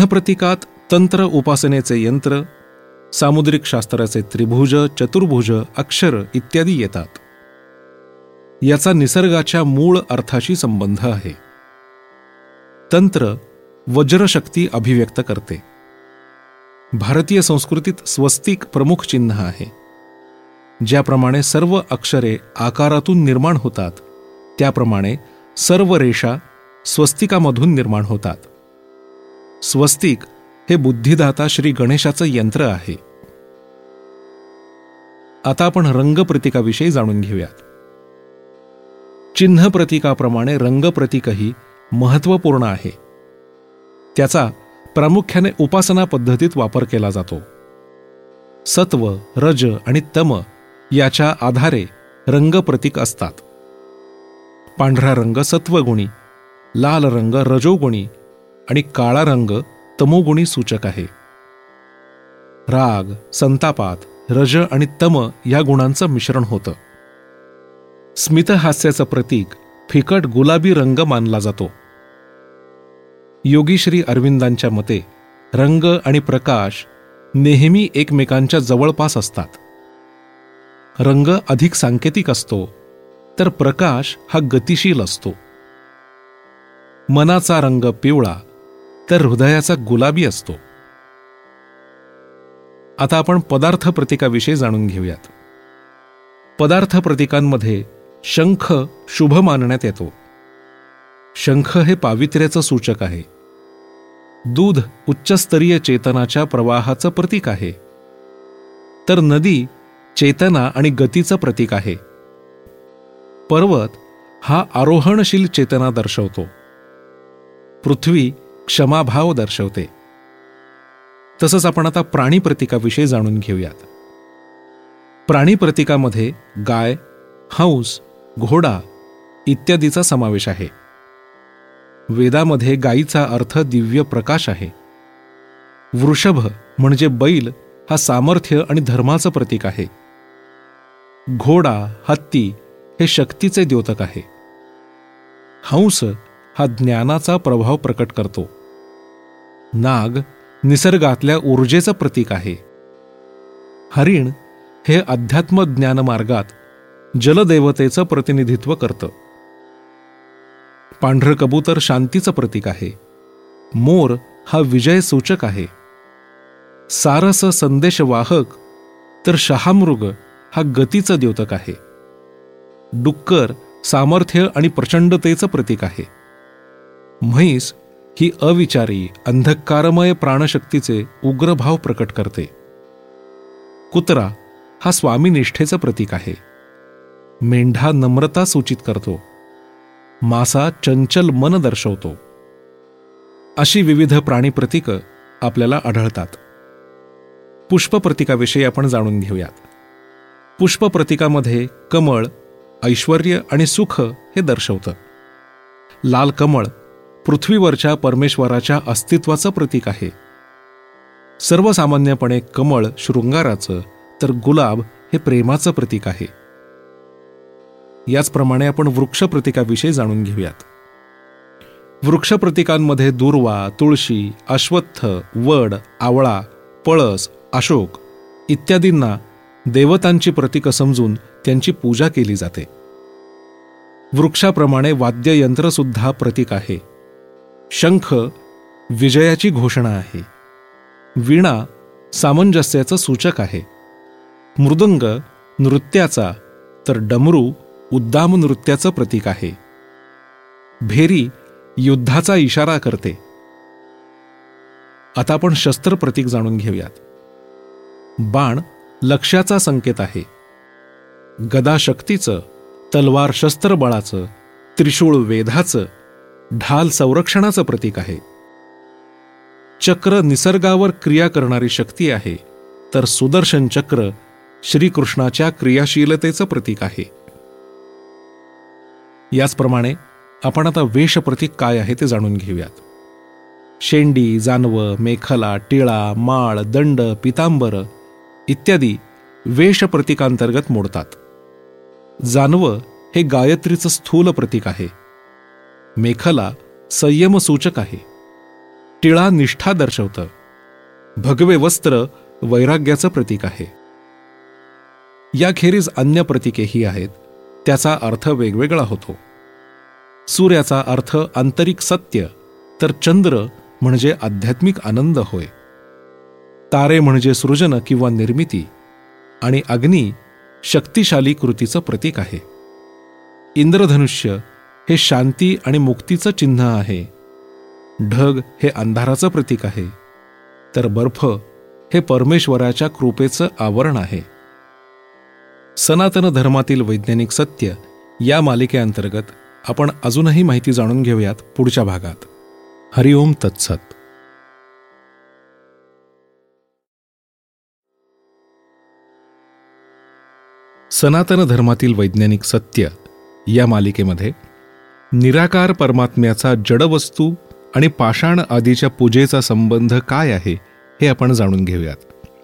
चिन्ह प्रतीकात तंत्र उपासनेचे यंत्र, सामुद्रिक शास्त्राचे त्रिभुज, चतुर्भुज, अक्षर इत्यादी येतात. याचा निसर्गाच्या मूळ अर्थाशी संबंध आहे. तंत्र वज्रशक्ती अभिव्यक्त करते. भारतीय संस्कृतीत स्वस्तिक प्रमुख चिन्ह आहे. ज्याप्रमाणे सर्व अक्षरे आकारातून निर्माण होतात, त्याप्रमाणे सर्व रेषा स्वस्तिकामधून निर्माण होतात. स्वस्तिक हे बुद्धिदाता श्री गणेशाचं यंत्र आहे. आता आपण रंगप्रतीकाविषयी जाणून घेऊयात. चिन्ह प्रतीकाप्रमाणे रंगप्रतीकही महत्त्वपूर्ण आहे. त्याचा प्रामुख्याने उपासना पद्धतीत वापर केला जातो. सत्व, रज आणि तम याच्या आधारे रंगप्रतीक असतात. पांढरा रंग सत्वगुणी, लाल रंग रजोगुणी आणि काळा रंग तमोगुणी सूचक आहे. राग, संतापात रज आणि तम या गुणांचं मिश्रण होतं. स्मितहास्याचं प्रतीक फिकट गुलाबी रंग मानला जातो. योगी श्री अरविंदांच्या मते रंग आणि प्रकाश नेहमी एकमेकांच्या जवळपास असतात. रंग अधिक सांकेतिक असतो, तर प्रकाश हा गतिशील असतो. मनाचा रंग पिवळा, तर हृदयाचा गुलाबी असतो. आता आपण पदार्थ प्रतीकाविषयी जाणून घेऊयात. पदार्थ प्रतीकांमध्ये शंख शुभ मानण्यात येतो. शंख हे पावित्र्याचं सूचक आहे. दूध उच्चस्तरीय चेतनाच्या प्रवाहाचं प्रतीक आहे, तर नदी चेतना आणि गतीचं प्रतीक आहे. पर्वत हा आरोहणशील चेतना दर्शवतो. पृथ्वी क्षमाभाव दर्शवते. तसंच आपण आता प्राणी प्रतीकाविषयी जाणून घेऊयात. प्राणी प्रतीकामध्ये गाय, हंस, घोडा इत्यादीचा समावेश आहे. वेदामध्ये गायीचा अर्थ दिव्य प्रकाश आहे. वृषभ म्हणजे बैल हा सामर्थ्य आणि धर्माचं प्रतीक आहे. घोडा, हत्ती हे शक्तीचे द्योतक आहे. हंस हा ज्ञानाचा प्रभाव प्रकट करतो. नाग निसर्गातल्या ऊर्जेचं प्रतीक आहे. हरिण हे अध्यात्म ज्ञान मार्गात जलदेवतेचं प्रतिनिधित्व करतं. पांढरं कबूतर शांतीचं प्रतीक आहे. मोर हा विजय सूचक आहे. सारस संदेशवाहक, तर शहामृग हा गतीचं द्योतक आहे. डुक्कर सामर्थ्य आणि प्रचंडतेचं प्रतीक आहे. म्हैस ही अविचारी अंधकारमय प्राणशक्तीचे उग्रभाव प्रकट करते. कुत्रा हा स्वामीनिष्ठेचं प्रतीक आहे. मेंढा नम्रता सूचित करतो. मासा चंचल मन दर्शवतो. अशी विविध प्राणी प्रतीकं आपल्याला आढळतात. पुष्प प्रतीकाविषयी आपण जाणून घेऊयात. पुष्प प्रतीकामध्ये कमळ ऐश्वर्य आणि सुख हे दर्शवतं. लाल कमळ पृथ्वीवरच्या परमेश्वराच्या अस्तित्वाचं प्रतीक आहे. सर्वसामान्यपणे कमळ शृंगाराचं, तर गुलाब हे प्रेमाचं प्रतीक आहे. याचप्रमाणे आपण वृक्ष प्रतीकाविषयी जाणून घेऊयात. वृक्ष प्रतीकांमध्ये दूर्वा, तुळशी, अश्वत्थ, वड, आवळा, पळस, अशोक इत्यादींना देवतांची प्रतीकं समजून त्यांची पूजा केली जाते. वृक्षाप्रमाणे वाद्ययंत्र सुद्धा प्रतीक आहे. शंख विजयाची घोषणा आहे. वीणा सामंजस्याचं सूचक आहे. मृदंग नृत्याचा, तर डमरू उद्दाम नृत्याचं प्रतीक आहे. भेरी युद्धाचा इशारा करते. आता आपण शस्त्र प्रतीक जाणून घेऊयात. बाण लक्ष्याचा संकेत आहे. गदा शक्तीचं, तलवार शस्त्र बळाचं, त्रिशूळ वेधाचं, ढाल संरक्षणाचं प्रतीक आहे. चक्र निसर्गावर क्रिया करणारी शक्ती आहे, तर सुदर्शन चक्र श्रीकृष्णाच्या क्रियाशीलतेचं प्रतीक आहे. याचप्रमाणे आपण आता वेश प्रतीक काय आहे ते जाणून घेऊयात. शेंडी, जानवं, मेखला, टिळा, माळ, दंड, पितांबर इत्यादी वेश प्रतीकांतर्गत मोडतात. जानवं हे गायत्रीचं स्थूल प्रतीक आहे. मेखला संयम सूचक आहे. टिळा निष्ठा दर्शवतं. भगवे वस्त्र वैराग्याचं प्रतीक आहे. याखेरीज अन्य प्रतीकेही आहेत. त्याचा अर्थ वेगवेगळा होतो. सूर्याचा अर्थ आंतरिक सत्य, तर चंद्र म्हणजे आध्यात्मिक आनंद होय. तारे म्हणजे सृजन किंवा निर्मिती, आणि अग्नी शक्तिशाली कृतीचं प्रतीक आहे. इंद्रधनुष्य हे शांती आणि मुक्तीचं चिन्ह आहे. ढग हे अंधाराचं प्रतीक आहे, तर बर्फ हे परमेश्वराच्या कृपेचं आवरण आहे. सनातन धर्मातील वैज्ञानिक सत्य या मालिकेअंतर्गत आपण अजूनही माहिती जाणून घेऊयात पुढच्या भागात. हरिओम तत्सत. सनातन धर्मातील वैज्ञानिक सत्य या मालिकेमध्ये निराकार परमात्म्याचा जडवस्तू आणि पाषाण आदीच्या पूजेचा संबंध काय आहे हे आपण जाणून घेऊयात.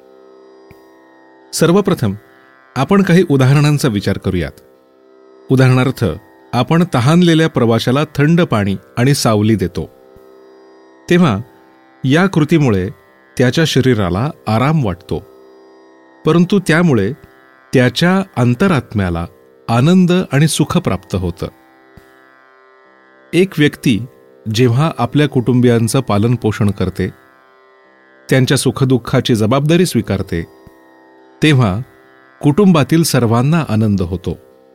सर्वप्रथम आपण काही उदाहरणांचा विचार करूयात. उदाहरणार्थ, आपण तहानलेल्या प्रवाशाला थंड पाणी आणि सावली देतो, तेव्हा या कृतीमुळे त्याच्या शरीराला आराम वाटतो, परंतु त्यामुळे त्याच्या अंतरात्म्याला आनंद आणि सुख प्राप्त होतं. एक व्यक्ती जेव्हा आपल्या कुटुंबियांचं पालन पोषण करते, त्यांच्या सुखदुःखाची जबाबदारी स्वीकारते, तेव्हा कुटुंबातील सर्वांना आनंद होतो,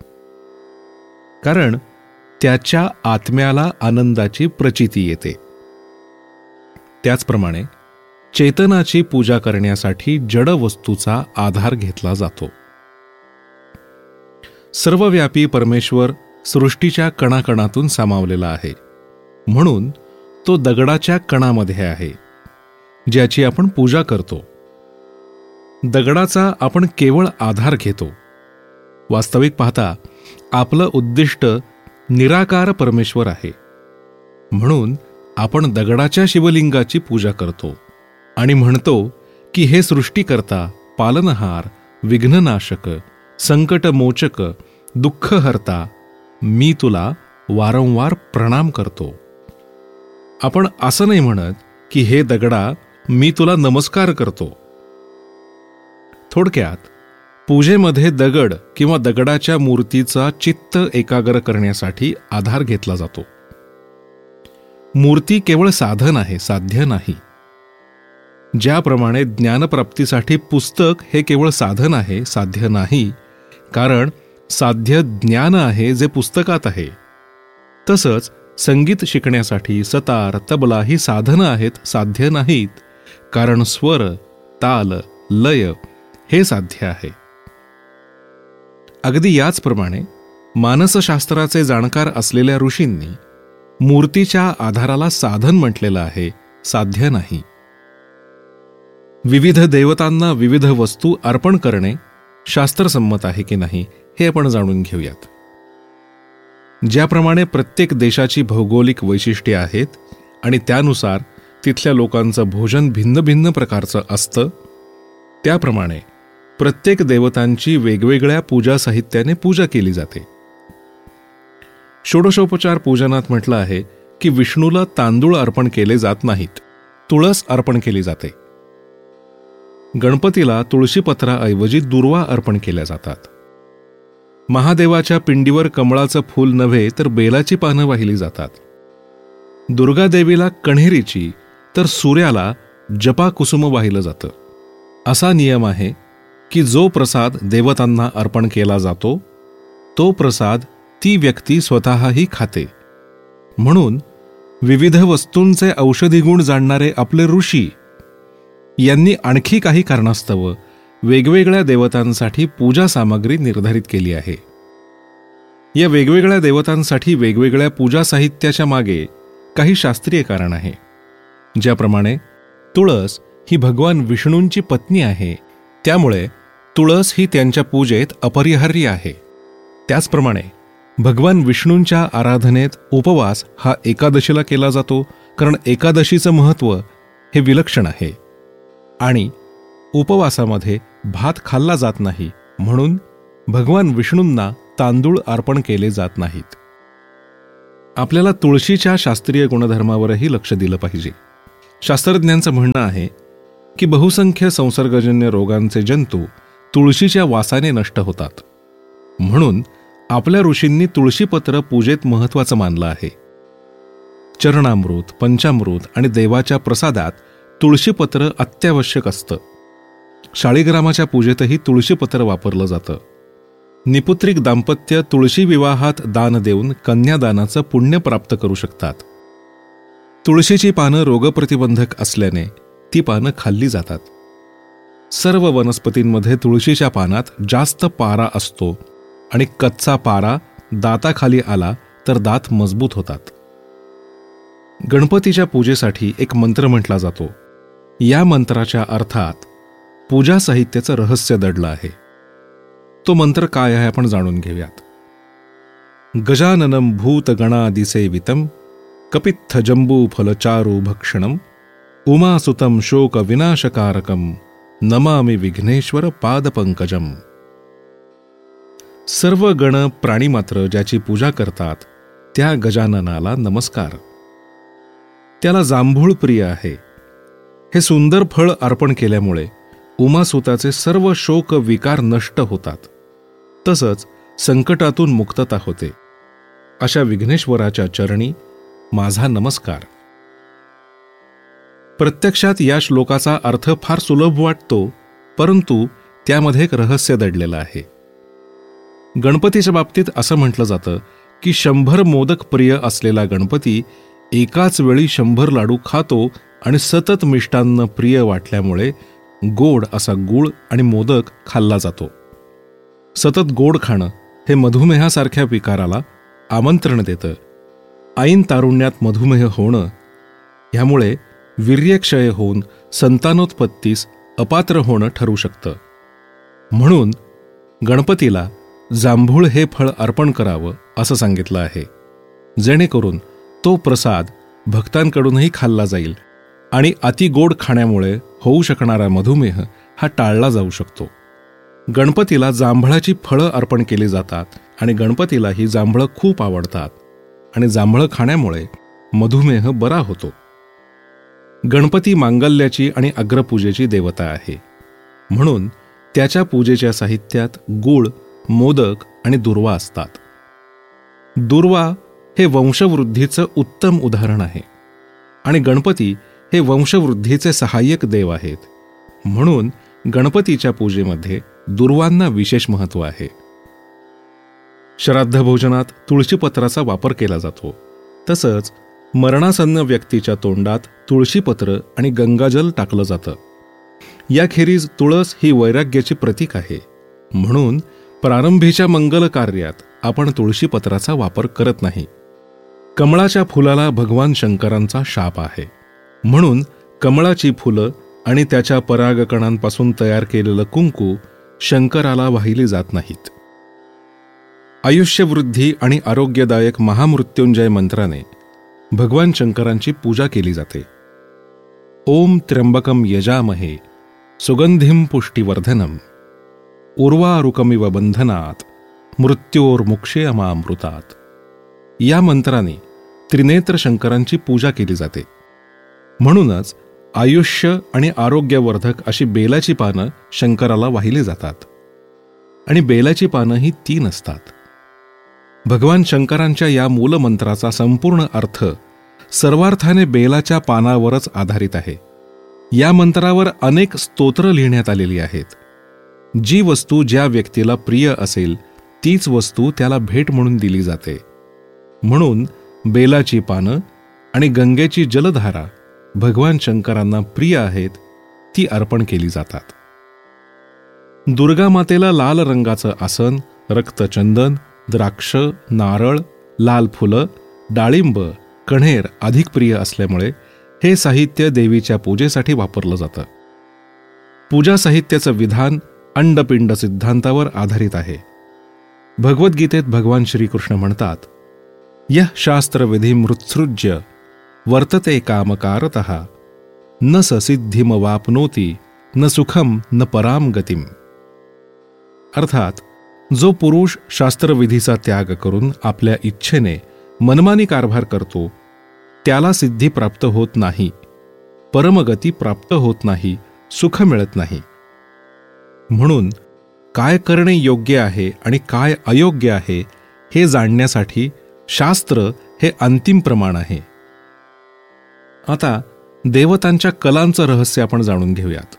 कारण त्याच्या आत्म्याला आनंदाची प्रचिती येते. त्याचप्रमाणे चेतनाची पूजा करण्यासाठी जड वस्तूचा आधार घेतला जातो. सर्वव्यापी परमेश्वर सृष्टीच्या कणाकणातून सामावलेला आहे, म्हणून तो दगडाच्या कणामध्ये आहे, ज्याची आपण पूजा करतो. दगडाचा आपण केवळ आधार घेतो. वास्तविक पाहता आपलं उद्दिष्ट निराकार परमेश्वर आहे, म्हणून आपण दगडाच्या शिवलिंगाची पूजा करतो आणि म्हणतो की हे सृष्टीकर्ता, पालनहार, विघ्ननाशक, संकटमोचक, दुःखहर्ता, मी तुला वारंवार प्रणाम करतो. आपण असं नाही म्हणत की हे दगडा, मी तुला नमस्कार करतो. थोडक्यात, पूजेमध्ये दगड किंवा दगडाच्या मूर्तीचा चित्त एकाग्र करण्यासाठी आधार घेतला जातो. मूर्ती केवळ साधन आहे, साध्य नाही. ज्याप्रमाणे ज्ञानप्राप्तीसाठी पुस्तक हे केवळ साधन आहे, साध्य नाही, कारण साध्य ज्ञान आहे जे पुस्तकात आहे, तसंच संगीत शिकण्यासाठी सतार, तबला ही साधनं आहेत, साध्य नाहीत, कारण स्वर, ताल, लय हे साध्य आहे. अगदी याचप्रमाणे मानसशास्त्राचे जाणकार असलेल्या ऋषींनी मूर्तीच्या आधाराला साधन म्हटलेलं आहे, साध्य नाही. विविध देवतांना विविध वस्तू अर्पण करणे शास्त्रसंमत आहे की नाही हे आपण जाणून घेऊयात. ज्याप्रमाणे प्रत्येक देशाची भौगोलिक वैशिष्ट्ये आहेत आणि त्यानुसार तिथल्या लोकांचं भोजन भिन्न भिन्न प्रकारचं असतं, त्याप्रमाणे प्रत्येक देवतांची वेगवेगळ्या पूजा साहित्याने पूजा केली जाते. षोडशोपचार पूजनात म्हटलं आहे की विष्णूला तांदूळ अर्पण केले जात नाहीत, तुळस अर्पण केली जाते. गणपतीला तुळशीपत्राऐवजी दुर्वा अर्पण केल्या जातात. महादेवाच्या पिंडीवर कमळाचं फूल नव्हे तर बेलाची पानं वाहिली जातात. दुर्गादेवीला कण्हेरीची तर सूर्याला जपाकुसुम वाहिलं जातं. असा नियम आहे की जो प्रसाद देवतांना अर्पण केला जातो तो प्रसाद ती व्यक्ती स्वतःही खाते. म्हणून विविध वस्तूंचे औषधी गुण जाणणारे आपले ऋषी यांनी आणखी काही कारणास्तव वेगवेगळ्या देवतांसाठी पूजा सामग्री निर्धारित केली आहे. या वेगवेगळ्या देवतांसाठी वेगवेगळ्या पूजा साहित्याच्या मागे काही शास्त्रीय कारण आहे. ज्याप्रमाणे तुळस ही भगवान विष्णूंची पत्नी आहे, त्यामुळे तुळस ही त्यांच्या पूजेत अपरिहार्य आहे. त्याचप्रमाणे भगवान विष्णूंच्या आराधनेत उपवास हा एकादशीला केला जातो, कारण एकादशीचं महत्त्व हे विलक्षण आहे आणि उपवासामध्ये भात खाल्ला जात नाही, म्हणून भगवान विष्णूंना तांदूळ अर्पण केले जात नाहीत. आपल्याला तुळशीच्या शास्त्रीय गुणधर्मावरही लक्ष दिलं पाहिजे. शास्त्रज्ञांचं म्हणणं आहे की बहुसंख्य संसर्गजन्य रोगांचे जंतू तुळशीच्या वासाने नष्ट होतात. म्हणून आपल्या ऋषींनी तुळशीपत्र पूजेत महत्त्वाचं मानलं आहे. चरणामृत, पंचामृत आणि देवाच्या प्रसादात तुळशीपत्र अत्यावश्यक असतं. शाळीग्रामाच्या पूजेतही तुळशीपत्र वापरलं जातं. निपुत्रिक दाम्पत्य तुळशी विवाहात दान देऊन कन्यादानाचं पुण्य प्राप्त करू शकतात. तुळशीची पानं रोगप्रतिबंधक असल्याने ती पानं खाल्ली जातात. सर्व वनस्पतींमध्ये तुळशीच्या पानात जास्त पारा असतो आणि कच्चा पारा दाताखाली आला तर दात मजबूत होतात. गणपतीच्या पूजेसाठी एक मंत्र म्हटला जातो. या मंत्राच्या अर्थात पूजा साहित्याचं रहस्य दडलं आहे. तो मंत्र काय आहे आपण जाणून घेऊयात. गजाननं भूतगणादिसेवितं कपित्थ जंबू फलचारू भक्षणं उमासुतं शोक विनाशकारकं नमामि विघ्नेश्वर पादपंकजम. सर्व गण प्राणी मात्र ज्याची पूजा करतात त्या गजाननाला नमस्कार. त्याला जांभूळ प्रिय आहे. हे सुंदर फळ अर्पण केल्यामुळे उमासुताचे सर्व शोक विकार नष्ट होतात. तसंच संकटातून मुक्तता होते. अशा विघ्नेश्वराच्या चरणी माझा नमस्कार. प्रत्यक्षात या श्लोकाचा अर्थ फार सुलभ वाटतो, परंतु त्यामध्ये एक रहस्य दडलेलं आहे. गणपतीच्या बाबतीत असं म्हटलं जातं की 100 मोदक प्रिय असलेला गणपती एकाच वेळी 100 लाडू खातो आणि सतत मिष्टान्न प्रिय वाटल्यामुळे गोड असा गूळ आणि मोदक खाल्ला जातो. सतत गोड खाणं हे मधुमेहासारख्या विकाराला आमंत्रण देतं. ऐन तारुण्यात मधुमेह होणं ह्यामुळे वीर्यक्षय होऊन संतानोत्पत्तीस अपात्र होणं ठरू शकतं. म्हणून गणपतीला जांभूळ हे फळ अर्पण करावं असं सांगितलं आहे, जेणेकरून तो प्रसाद भक्तांकडूनही खाल्ला जाईल आणि अतिगोड खाण्यामुळे होऊ शकणारा मधुमेह हा टाळला जाऊ शकतो. गणपतीला जांभळाची फळं अर्पण केली जातात आणि गणपतीला ही जांभळं खूप आवडतात आणि जांभळं खाण्यामुळे मधुमेह बरा होतो. गणपती मांगल्याची आणि अग्रपूजेची देवता आहे. म्हणून त्याच्या पूजेच्या साहित्यात गूळ, मोदक आणि दुर्वा असतात. दुर्वा हे वंशवृद्धीचं उत्तम उदाहरण आहे आणि गणपती हे वंशवृद्धीचे सहाय्यक देव आहेत. म्हणून गणपतीच्या पूजेमध्ये दुर्वांना विशेष महत्त्व आहे. श्राद्ध भोजनात तुळशीपत्राचा वापर केला जातो. तसंच मरणासन्न व्यक्तीच्या तोंडात तुळशीपत्र आणि गंगाजल टाकलं जातं. याखेरीज तुळस ही वैराग्याची प्रतीक आहे. म्हणून प्रारंभीच्या मंगल कार्यात आपण तुळशीपत्राचा वापर करत नाही. कमळाच्या फुलाला भगवान शंकरांचा शाप आहे. म्हणून कमळाची फुलं आणि त्याच्या परागकणांपासून तयार केलेलं कुंकू शंकराला वाहिली जात नाहीत. आयुष्यवृद्धी आणि आरोग्यदायक महामृत्युंजय मंत्राने भगवान शंकरांची पूजा केली जाते. ओम त्र्यंबकम यजामहे सुगंधिम पुष्टिवर्धनम उर्वारुकमिव बंधनात मृत्योर्मुक्षेयमामृतात. या मंत्राने त्रिनेत्र शंकरांची पूजा केली जाते. म्हणूनच आयुष्य आणि आरोग्यवर्धक अशी बेलाची पानं शंकराला वाहिली जातात आणि बेलाची पानं ही 3 असतात. भगवान शंकरांच्या या मूलमंत्राचा संपूर्ण अर्थ सर्वार्थाने बेलाच्या पानावरच आधारित आहे. या मंत्रावर अनेक स्तोत्र लिहिण्यात आलेली आहेत. जी वस्तू ज्या व्यक्तीला प्रिय असेल तीच वस्तू त्याला भेट म्हणून दिली जाते. म्हणून बेलाची पानं आणि गंगेची जलधारा भगवान शंकरांना प्रिय आहेत, ती अर्पण केली जातात. दुर्गा मातेला लाल रंगाचं आसन, रक्तचंदन, द्राक्ष, नारळ, लाल फुलं, डाळिंब, कण्हेर अधिक प्रिय असल्यामुळे हे साहित्य देवीच्या पूजेसाठी वापरलं जातं. पूजा साहित्याचं विधान अंडपिंड सिद्धांतावर आधारित आहे. भगवद्गीतेत भगवान श्रीकृष्ण म्हणतात, यः शास्त्रविधिमृत्सृज्य वर्तते कामकारतः न स सिद्धिमवाप्नोति न सुखम न पराम गतिम. अर्थात जो पुरुष शास्त्रविधीचा त्याग करून आपल्या इच्छेने मनमानी कारभार करतो त्याला सिद्धी प्राप्त होत नाही, परमगती प्राप्त होत नाही, सुख मिळत नाही. म्हणून काय करणे योग्य आहे आणि काय अयोग्य आहे हे जाणण्यासाठी शास्त्र हे अंतिम प्रमाण आहे. आता देवतांच्या कलांचं रहस्य आपण जाणून घेऊयात.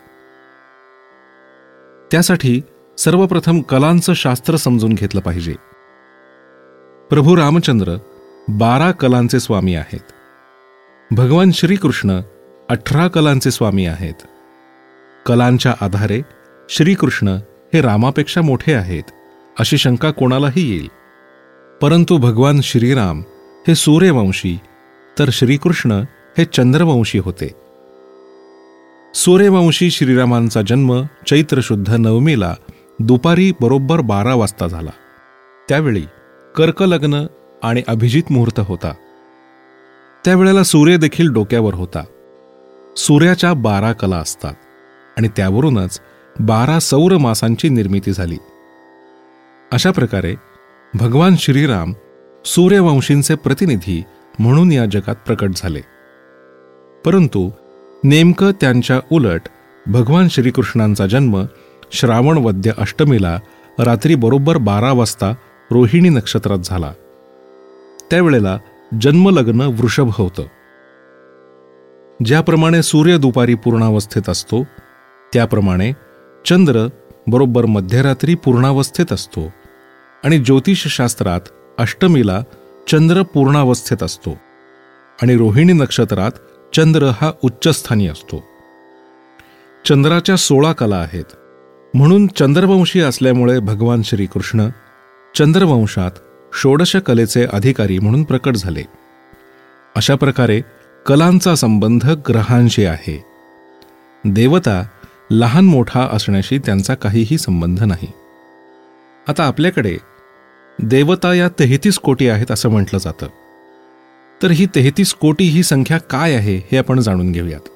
त्यासाठी सर्वप्रथम कलांचं शास्त्र समजून घेतलं पाहिजे. प्रभू रामचंद्र 12 कलांचे स्वामी आहेत. भगवान श्रीकृष्ण 18 कलांचे स्वामी आहेत. कलांच्या आधारे श्रीकृष्ण हे रामापेक्षा मोठे आहेत अशी शंका कोणालाही येईल. परंतु भगवान श्रीराम हे सूर्यवंशी तर श्रीकृष्ण हे चंद्रवंशी होते. सूर्यवंशी श्रीरामांचा जन्म चैत्र शुद्ध नवमीला दुपारी बरोबर 12 वाजता झाला. त्यावेळी कर्कलग्न आणि अभिजित मुहूर्त होता. त्यावेळेला सूर्य देखील डोक्यावर होता. सूर्याच्या 12 कला असतात आणि त्यावरूनच 12 सौर मासांची निर्मिती झाली. अशा प्रकारे भगवान श्रीराम सूर्यवंशींचे प्रतिनिधी म्हणून या जगात प्रकट झाले. परंतु नेमकं त्यांच्या उलट भगवान श्रीकृष्णांचा जन्म श्रावण वद्य अष्टमीला रात्री बरोबर 12 वाजता रोहिणी नक्षत्रात झाला. त्यावेळेला जन्मलग्न वृषभ होतं. ज्याप्रमाणे सूर्य दुपारी पूर्णावस्थेत असतो त्याप्रमाणे चंद्र बरोबर मध्यरात्री पूर्णावस्थेत असतो आणि ज्योतिषशास्त्रात अष्टमीला चंद्र पूर्णावस्थेत असतो आणि रोहिणी नक्षत्रात चंद्र हा उच्चस्थानी असतो. चंद्राच्या 16 कला आहेत. म्हणून चंद्रवंशी असल्यामुळे भगवान श्रीकृष्ण चंद्रवंशात 16 कलेचे अधिकारी म्हणून प्रकट झाले. अशा प्रकारे कलांचा संबंध ग्रहांशी आहे. देवता लहान मोठा असण्याशी त्यांचा काहीही संबंध नाही. आता आपल्याकडे देवता या 33 कोटी आहेत असं म्हटलं जातं. तर ही 33 कोटी ही संख्या काय आहे हे आपण जाणून घेऊयात.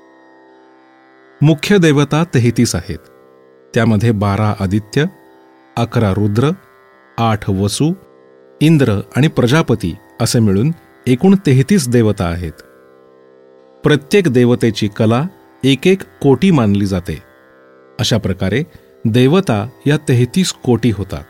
मुख्य देवता 33 आहेत. त्यामध्ये 12 आदित्य, 11 रुद्र, 8 वसु, इंद्र आणि प्रजापती असे मिळून एकूण 33 देवता आहेत. प्रत्येक देवतेची कला एक कोटी मानली जाते. अशा प्रकारे देवता या 33 कोटी होतात.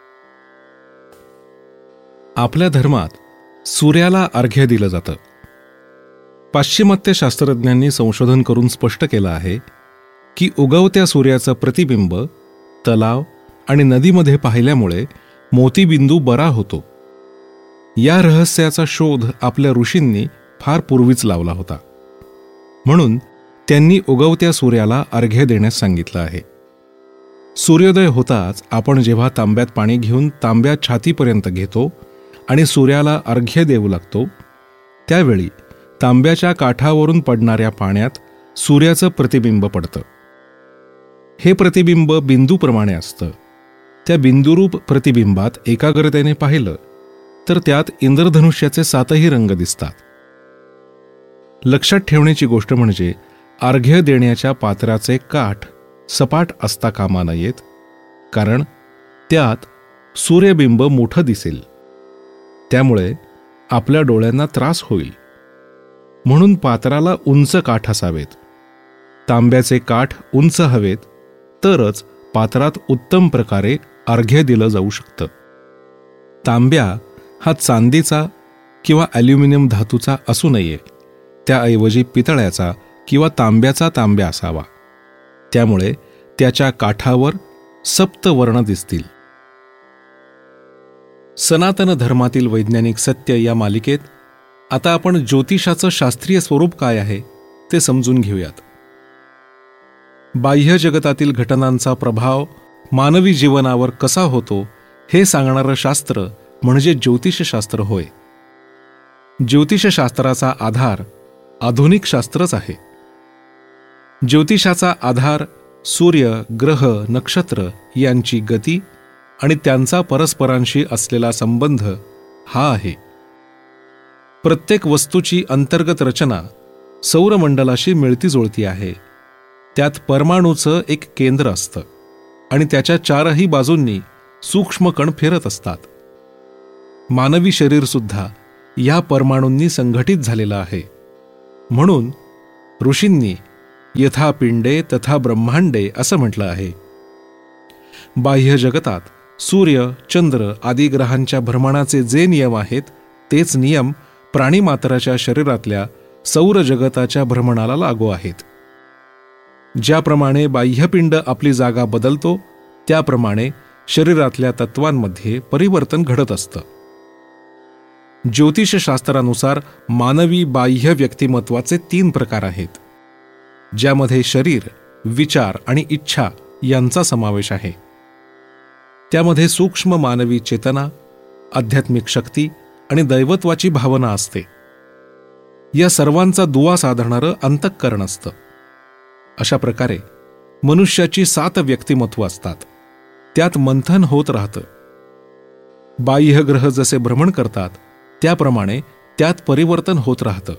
आपल्या धर्मात सूर्याला अर्घ्य दिलं जातं. पाश्चिमात्य शास्त्रज्ञांनी संशोधन करून स्पष्ट केलं आहे की उगवत्या सूर्याचं प्रतिबिंब तलाव आणि नदीमध्ये पाहिल्यामुळे मोतीबिंदू बरा होतो. या रहस्याचा शोध आपल्या ऋषींनी फार पूर्वीच लावला होता. म्हणून त्यांनी उगवत्या सूर्याला अर्घ्य देण्यास सांगितलं आहे. सूर्योदय होताच आपण जेव्हा तांब्यात पाणी घेऊन तांब्या छातीपर्यंत घेतो आणि सूर्याला अर्घ्य देऊ लागतो त्यावेळी तांब्याच्या काठावरून पडणाऱ्या पाण्यात सूर्याचं प्रतिबिंब पडतं. हे प्रतिबिंब बिंदूप्रमाणे असतं. त्या बिंदुरूप प्रतिबिंबात एकाग्रतेने पाहिलं तर त्यात इंद्रधनुष्याचे 7ही रंग दिसतात. लक्षात ठेवण्याची गोष्ट म्हणजे अर्घ्य देण्याच्या पात्राचे काठ सपाट असता कामा नयेत, कारण त्यात सूर्यबिंब मोठं दिसेल. त्यामुळे आपल्या डोळ्यांना त्रास होईल. म्हणून पात्राला उंच काठ असावेत. तांब्याचे काठ उंच हवेत तरच पात्रात उत्तम प्रकारे अर्घ्य दिलं जाऊ शकतं. तांब्या हा चांदीचा किंवा ॲल्युमिनियम धातूचा असू नये. त्याऐवजी पितळ्याचा किंवा तांब्याचा तांब्या असावा. त्यामुळे त्याच्या काठावर सप्तवर्ण दिसतील. सनातन धर्मातील वैज्ञानिक सत्य या मालिकेत आता आपण ज्योतिषाचं शास्त्रीय स्वरूप काय आहे ते समजून घेऊयात. बाह्य जगतातील घटनांचा प्रभाव मानवी जीवनावर कसा होतो हे सांगणारं शास्त्र म्हणजे ज्योतिषशास्त्र होय. ज्योतिषशास्त्राचा आधार आधुनिक शास्त्रच आहे. ज्योतिषाचा आधार सूर्य, ग्रह, नक्षत्र यांची गती आणि त्यांचा परस्परांशी असलेला संबंध हा आहे. प्रत्येक वस्तूची अंतर्गत रचना सौरमंडलाशी मिळती जुळती आहे. त्यात परमाणूचं एक केंद्र असतं आणि त्याच्या 4ही बाजूंनी सूक्ष्म कण फिरत असतात. मानवी शरीर सुद्धा या परमाणूंनी संघटित झालेलं आहे. म्हणून ऋषींनी यथा पिंडे तथा ब्रह्मांडे असं म्हटलं आहे. बाह्य जगतात सूर्य, चंद्र आदी ग्रहांच्या भ्रमणाचे जे नियम आहेत तेच नियम प्राणीमात्राच्या शरीरातल्या सौर जगताच्या भ्रमणाला लागू आहेत. ज्याप्रमाणे बाह्यपिंड आपली जागा बदलतो त्याप्रमाणे शरीरातल्या तत्वांमध्ये परिवर्तन घडत असतं. ज्योतिषशास्त्रानुसार मानवी बाह्य व्यक्तिमत्वाचे 3 प्रकार आहेत, ज्यामध्ये शरीर, विचार आणि इच्छा यांचा समावेश आहे. त्यामध्ये सूक्ष्म मानवी चेतना, आध्यात्मिक शक्ती आणि दैवत्वाची भावना असते. या सर्वांचा दुवा साधणारं अंतःकरण असतं. अशा प्रकारे मनुष्याची 7 व्यक्तिमत्व असतात. त्यात मंथन होत राहतं. बाह्य ग्रह जसे भ्रमण करतात त्याप्रमाणे त्यात परिवर्तन होत राहतं.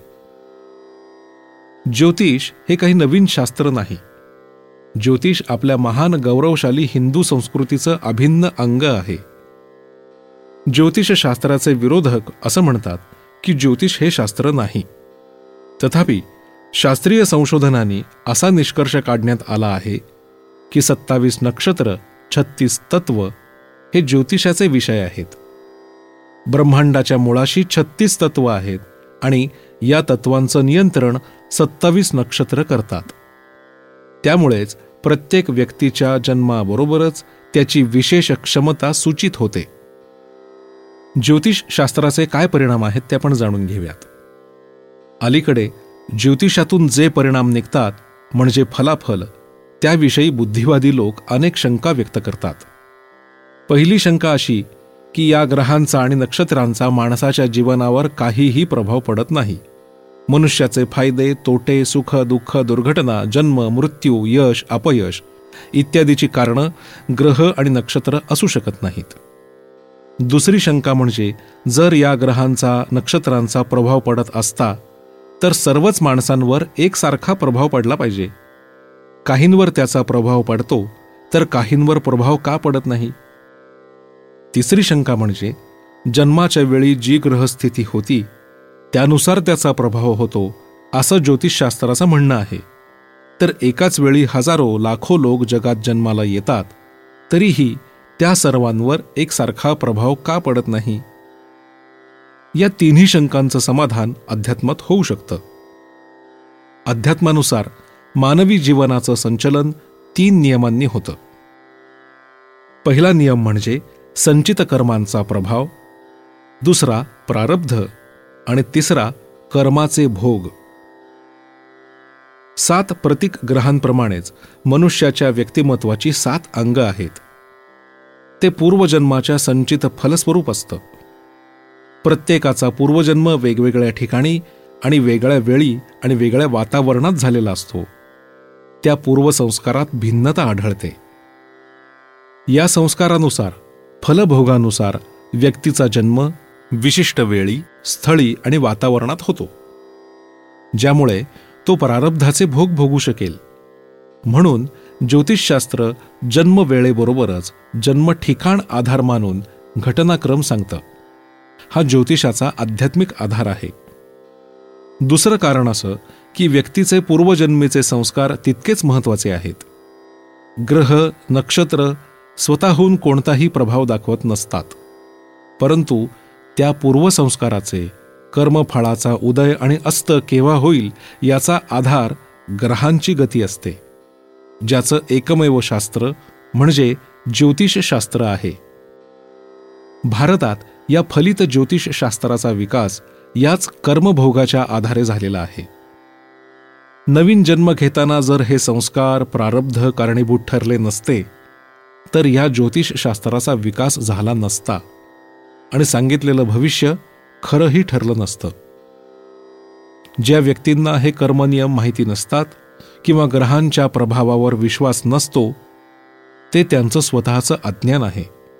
ज्योतिष हे काही नवीन शास्त्र नाही. ज्योतिष आपल्या महान गौरवशाली हिंदू संस्कृतीचं अभिन्न अंग आहे. ज्योतिषशास्त्राचे विरोधक असं म्हणतात की ज्योतिष हे शास्त्र नाही. तथापि शास्त्रीय संशोधनांनी असा निष्कर्ष काढण्यात आला आहे की 27 नक्षत्र, 36 तत्व हे ज्योतिषाचे विषय आहेत. ब्रह्मांडाच्या मुळाशी 36 तत्व आहेत आणि या तत्वांचं नियंत्रण 27 नक्षत्र करतात. त्यामुळेच प्रत्येक व्यक्तीच्या जन्माबरोबरच त्याची विशेष क्षमता सूचित होते. ज्योतिषशास्त्राचे काय परिणाम आहेत ते आपण जाणून घेऊयात. अलीकडे ज्योतिषातून जे परिणाम निघतात म्हणजे फलाफल, त्याविषयी बुद्धिवादी लोक अनेक शंका व्यक्त करतात. पहिली शंका अशी की या ग्रहांचा आणि नक्षत्रांचा माणसाच्या जीवनावर काहीही प्रभाव पडत नाही. मनुष्याचे फायदे, तोटे, सुख, दुःख, दुर्घटना, जन्म, मृत्यू, यश, अपयश इत्यादीची कारणं ग्रह आणि नक्षत्र असू शकत नाहीत. दुसरी शंका म्हणजे जर या ग्रहांचा, नक्षत्रांचा प्रभाव पडत असता तर सर्वच माणसांवर एकसारखा प्रभाव पडला पाहिजे. काहींवर त्याचा प्रभाव पडतो तर काहींवर प्रभाव का पडत नाही? तिसरी शंका म्हणजे जन्माच्या वेळी जी ग्रहस्थिती होती त्यानुसार त्याचा प्रभाव होतो असं ज्योतिषशास्त्राचं म्हणणं आहे. तर एकाच वेळी हजारो, लाखो लोक जगात जन्माला येतात तरीही त्या सर्वांवर एकसारखा प्रभाव का पडत नाही? या तिन्ही शंकांचं समाधान अध्यात्मात होऊ शकतं. अध्यात्मानुसार मानवी जीवनाचं संचलन 3 नियमांनी होतं. पहिला नियम म्हणजे संचित कर्मांचा प्रभाव, दुसरा प्रारब्ध आणि तिसरा कर्माचे भोग. 7 प्रतीक ग्रहांप्रमाणेच मनुष्याच्या व्यक्तिमत्वाची 7 अंग आहेत. ते पूर्वजन्माच्या संचित फलस्वरूप असतं. प्रत्येकाचा पूर्वजन्म वेगवेगळ्या ठिकाणी आणि वेगळ्या वेळी आणि वेगळ्या वातावरणात झालेला असतो. त्या पूर्वसंस्कारात भिन्नता आढळते. या संस्कारानुसार, फलभोगानुसार व्यक्तीचा जन्म विशिष्ट वेळी, स्थळी आणि वातावरणात होतो, ज्यामुळे तो प्रारब्धाचे भोग भोगू शकेल. म्हणून ज्योतिषशास्त्र जन्मवेळेबरोबरच जन्म ठिकाण आधार मानून घटनाक्रम सांगतं. हा ज्योतिषाचा आध्यात्मिक आधार आहे. दुसरं कारण असं की व्यक्तीचे पूर्वजन्मीचे संस्कार तितकेच महत्वाचे आहेत. ग्रह, नक्षत्र स्वतःहून कोणताही प्रभाव दाखवत नसतात, परंतु त्या पूर्वसंस्काराचे, कर्मफळाचा उदय आणि अस्त केव्हा होईल याचा आधार ग्रहांची गती असते, ज्याचं एकमेव शास्त्र म्हणजे ज्योतिषशास्त्र आहे. भारतात या फलित ज्योतिषशास्त्राचा विकास याच कर्मभोगाच्या आधारे झालेला आहे. नवीन जन्म घेताना जर हे संस्कार, प्रारब्ध कारणीभूत ठरले नसते तर या ज्योतिषशास्त्राचा विकास झाला नसता आणि सांगितलेलं भविष्य खरंही ठरलं नसतं. ज्या व्यक्तींना हे कर्मनियम माहिती नसतात किंवा ग्रहांच्या प्रभावावर विश्वास नसतो ते त्यांचं स्वतःचं अज्ञान आहे.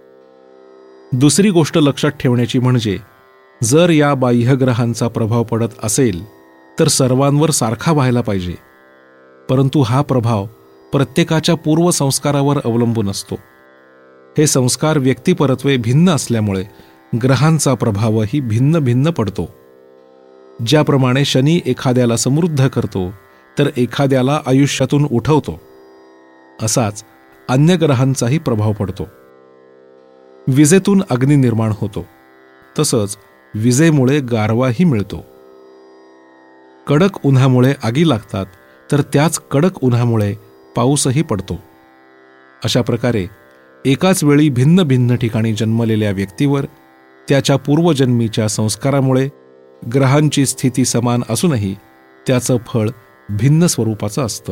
दुसरी गोष्ट लक्षात ठेवण्याची म्हणजे जर या बाह्यग्रहांचा प्रभाव पडत असेल तर सर्वांवर सारखा व्हायला पाहिजे, परंतु हा प्रभाव प्रत्येकाच्या पूर्वसंस्कारावर अवलंबून असतो. हे संस्कार व्यक्तिपरत्वे भिन्न असल्यामुळे ग्रहांचा प्रभावही भिन्न भिन्न पडतो. ज्याप्रमाणे शनी एखाद्याला समृद्ध करतो तर एखाद्याला आयुष्यातून उठवतो. असाच अन्य ग्रहांचाही प्रभाव पडतो. विजेतून अग्नी निर्माण होतो, तसंच विजेमुळे गारवाही मिळतो. कडक उन्हामुळे आगी लागतात, तर त्याच कडक उन्हामुळे पाऊसही पडतो. अशा प्रकारे एकाच वेळी भिन्न भिन्न ठिकाणी जन्मलेल्या व्यक्तीवर त्याच्या पूर्वजन्मीच्या संस्कारामुळे ग्रहांची स्थिती समान असूनही त्याचं फळ भिन्न स्वरूपाचं असतं.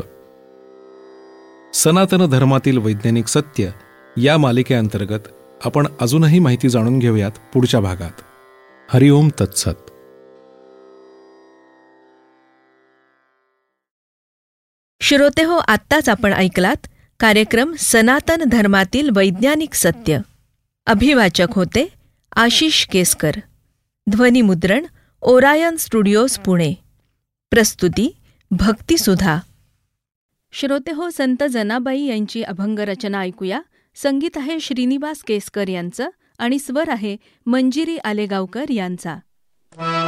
सनातन धर्मातील वैज्ञानिक सत्य या मालिकेअंतर्गत आपण अजूनही माहिती जाणून घेऊयात पुढच्या भागात. हरिओम तत्सत. श्रोतेहो, आत्ताच आपण ऐकलात कार्यक्रम सनातन धर्मातील वैज्ञानिक सत्य. अभिवाचक होते आशिष केसकर. ध्वनिमुद्रण ओरायन स्टुडिओज, पुणे. प्रस्तुती भक्तिसुधा. श्रोतेहो, संत जनाबाई यांची अभंगरचना ऐकूया. संगीत आहे श्रीनिवास केसकर यांचं आणि स्वर आहे मंजिरी आलेगावकर यांचा.